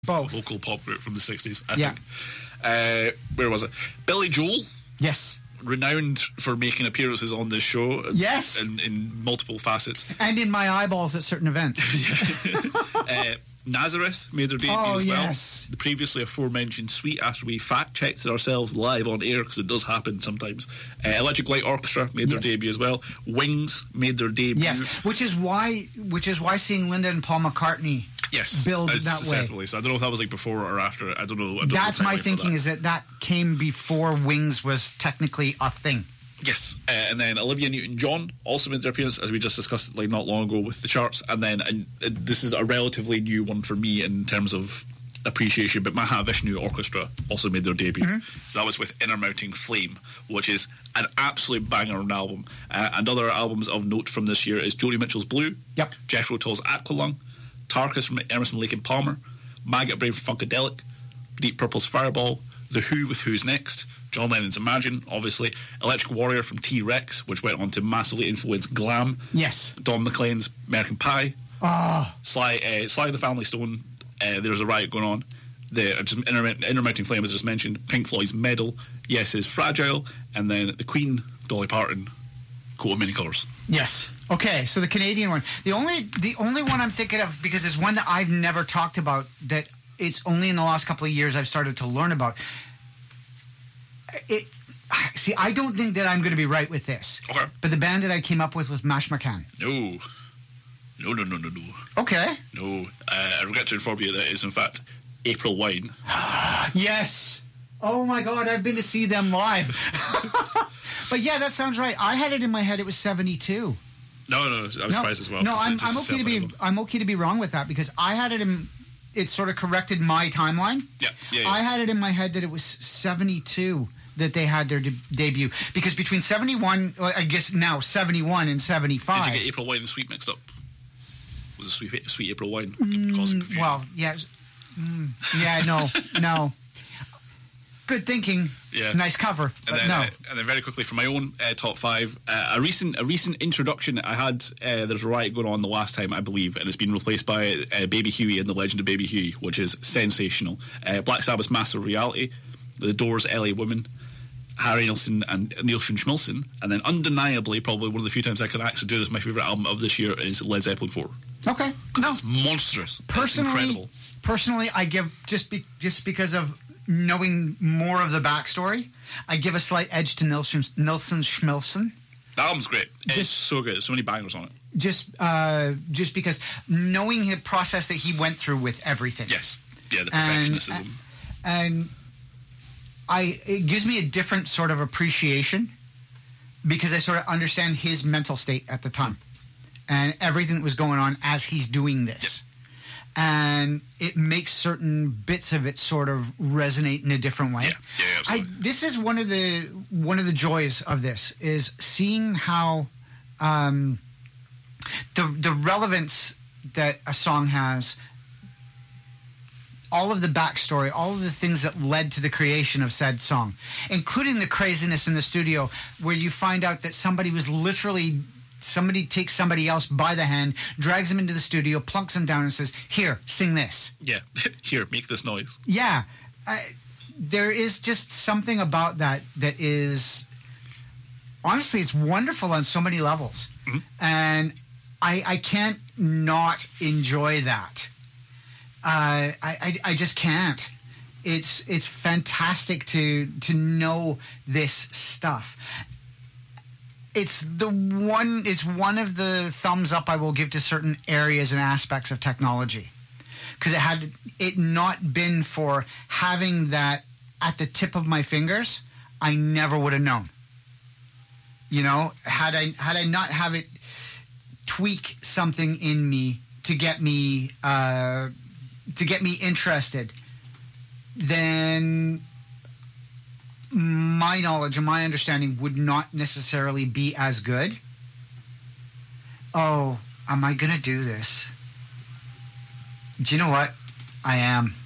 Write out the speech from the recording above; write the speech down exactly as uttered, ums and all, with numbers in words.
Both. local pop group from the sixties, I yeah. think. Uh, where was it? Billy Joel. Yes. Renowned for making appearances on this show. Yes. In, in multiple facets. And in my eyeballs at certain events. uh, Nazareth made their debut oh, as well. Yes. The previously aforementioned Sweet, after we fact checked it ourselves live on air, because it does happen sometimes. Uh, Electric Light Orchestra made their yes. debut as well. Wings made their debut. Yes, which is why, which is why seeing Linda and Paul McCartney yes, build that way. So I don't know if that was like before or after. I don't know. I don't That's know my thinking. That. Is that that came before Wings was technically a thing. Yes, uh, and then Olivia Newton-John also made their appearance, as we just discussed like not long ago with the charts. And then and, uh, this is a relatively new one for me in terms of appreciation, but Mahavishnu Orchestra also made their debut. Mm-hmm. So that was with Inner Mounting Flame, which is an absolute banger of an album. Uh, and other albums of note from this year is Joni Mitchell's Blue, yep. Jethro Tull's Aqualung, Tarkus from Emerson, Lake and Palmer, Maggot Brain from Funkadelic, Deep Purple's Fireball, The Who with Who's Next, John Lennon's Imagine, obviously, Electric Warrior from T-Rex, which went on to massively influence glam. Yes. Don McLean's American Pie. Oh. Sly, uh, Sly the Family Stone, uh, There's a Riot Going On. The uh, just Inner, Inner Mounting Flame, as I just mentioned. Pink Floyd's Medal. Yes is Fragile. And then the Queen, Dolly Parton, Coat of Many Colours. Yes. Okay, so the Canadian one. The only, the only one I'm thinking of, because it's one that I've never talked about, that it's only in the last couple of years I've started to learn about. It, see, I don't think that I'm going to be right with this. Okay. But the band that I came up with was Mash McCann. No. No, no, no, no, no. Okay. No. Uh, I regret to inform you that it is, in fact, April Wine. Yes. Oh, my God, I've been to see them live. But, yeah, that sounds right. I had it in my head it was seventy-two. No, no, I was no, surprised as well. No, I'm, it's, I'm it's okay to be I'm okay to be wrong with that, because I had it in... It sort of corrected my timeline. Yeah, yeah, yeah. I had it in my head that it was seventy-two that they had their de- debut, because between seventy-one, well, I guess now seventy-one and seventy-five. Did you get April Wine and Sweet mixed up? Was it Sweet, sweet April Wine mm, causing confusion? Well, yeah, mm, yeah, no, no. Good thinking. Yeah. Nice cover. And but then, no. uh, and then very quickly for my own uh, top five, uh, a recent a recent introduction I had. Uh, there's a riot going on the last time, I believe, and it's been replaced by uh, Baby Huey and the Legend of Baby Huey, which is sensational. Uh, Black Sabbath's Master of Reality, The Doors' L A Woman, Harry Nilsson and Nilsson Schmilsson, and then undeniably, probably one of the few times I can actually do this, my favourite album of this year is Led Zeppelin four. Okay. No. It's monstrous. Personally, it's incredible. Personally, I give, just be, just because of knowing more of the backstory, I give a slight edge to Nilsson, Nilsson Schmilsson. That album's great. It's just, so good. So many bangers on it. Just uh, just because knowing the process that he went through with everything. Yes. Yeah, the perfectionism. And, and I it gives me a different sort of appreciation, because I sort of understand his mental state at the time and everything that was going on as he's doing this. Yep. And it makes certain bits of it sort of resonate in a different way. Yeah, yeah, absolutely. I, this is one of the one of the joys of this, is seeing how um, the the relevance that a song has, all of the backstory, all of the things that led to the creation of said song, including the craziness in the studio, where you find out that somebody was literally... Somebody takes somebody else by the hand, drags them into the studio, plunks them down and says, here, sing this. Yeah, here, make this noise. Yeah. I, there is just something about that that is, honestly, it's wonderful on so many levels. Mm-hmm. And I, I can't not enjoy that. Uh, I, I, I just can't. It's it's fantastic to to know this stuff. It's the one. It's one of the thumbs up I will give to certain areas and aspects of technology, because it had it not been for having that at the tip of my fingers, I never would have known. You know, had I had I not have it tweak something in me to get me uh, to get me interested, then my knowledge and my understanding would not necessarily be as good. Oh, am I going to do this? Do you know what? I am.